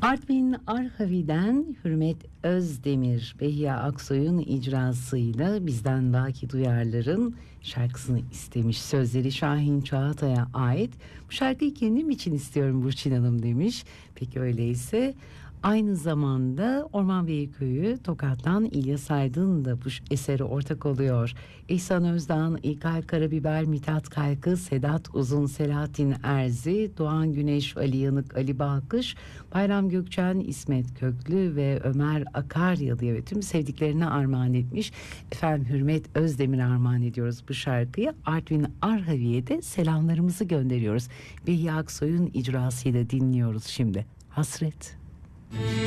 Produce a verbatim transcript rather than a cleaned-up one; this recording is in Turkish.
Artvin Arhavi'den Hürmet Özdemir, Behiye Aksoy'un icrasıyla bizden Baki Duyarlar'ın şarkısını istemiş. Sözleri Şahin Çağatay'a ait. Bu şarkıyı kendim için istiyorum Burçin Hanım demiş. Peki öyleyse aynı zamanda Orman Beyliköy'ü Tokat'tan İlyas Aydın da bu esere ortak oluyor. İhsan Özdağ, İlkay Karabiber, Mithat Kaykı, Sedat Uzun, Selahattin Erzi, Doğan Güneş, Ali Yanık, Ali Balkış, Bayram Gökçen, İsmet Köklü ve Ömer Akaryalı'ya ve tüm sevdiklerine armağan etmiş. Efendim Hürmet Özdemir'e armağan ediyoruz bu şarkıyı. Artvin Arhavi'ye de selamlarımızı gönderiyoruz. Behiye Aksoy'un icrasıyla dinliyoruz şimdi. Hasret.